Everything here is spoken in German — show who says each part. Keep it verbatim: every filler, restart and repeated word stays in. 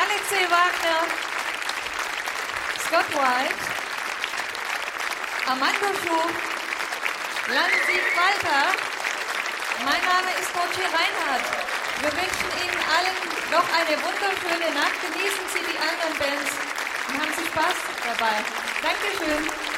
Speaker 1: Alexei Wagner, Scott White, Amanda Schuf, Lansi Walter. Mein Name ist Dorothee Reinhardt. Wir wünschen Ihnen allen noch eine wunderschöne Nacht. Genießen Sie die anderen Bands und haben Sie Spaß dabei. Dankeschön.